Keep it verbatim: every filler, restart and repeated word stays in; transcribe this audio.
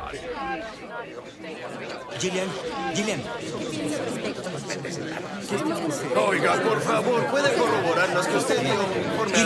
Gillian, Gillian. Oiga, por favor, ¿puede corroborarnos que usted dio un informe?